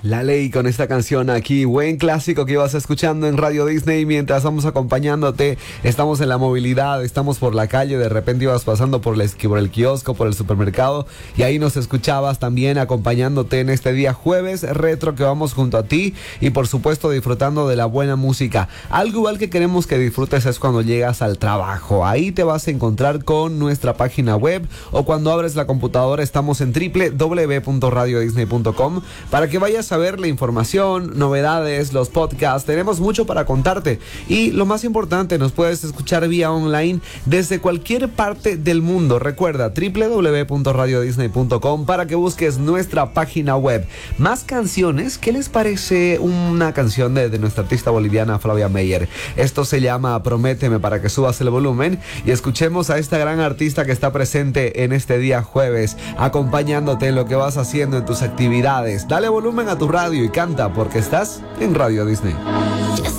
La Ley con esta canción aquí, buen clásico que ibas escuchando en Radio Disney mientras vamos acompañándote. Estamos en la movilidad, estamos por la calle, de repente ibas pasando por el kiosco, por el supermercado y ahí nos escuchabas también acompañándote en este día jueves retro que vamos junto a ti y por supuesto disfrutando de la buena música. Algo igual que queremos que disfrutes es cuando llegas al trabajo. Ahí te vas a encontrar con nuestra página web o cuando abres la computadora estamos en www.radiodisney.com para que vayas a ver la información, novedades, los podcasts. Tenemos mucho para contarte y lo más importante, nos puedes escuchar vía online desde cualquier parte del mundo. Recuerda www.radiodisney.com para que busques nuestra página web. Más canciones. ¿Qué les parece una canción de nuestra artista boliviana Flavia Meyer? Esto se llama Prométeme, para que subas el volumen y escuchemos a esta gran artista que está presente en este día jueves, acompañándote en lo que vas haciendo en tus actividades. Dale volumen a tu radio y canta porque estás en Radio Disney.